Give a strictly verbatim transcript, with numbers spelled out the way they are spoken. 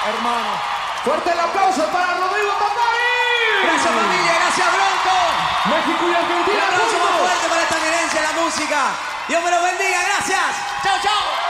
hermano. Fuerte el aplauso para Rodrigo Tandari. Gracias familia, gracias Bronco. México y Argentina. Un aplauso más juntos. fuerte para esta eminencia en la música. Dios me los bendiga, gracias. Chao, chao.